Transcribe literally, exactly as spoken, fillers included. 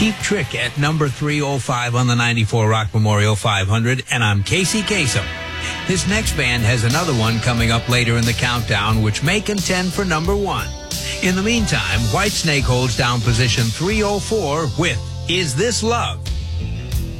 Cheap Trick at number three oh five on the ninety-four Rock Memorial five hundred, and I'm Casey Kasem. This next band has another one coming up later in the countdown, which may contend for number one. In the meantime, Whitesnake holds down position three oh four with Is This Love?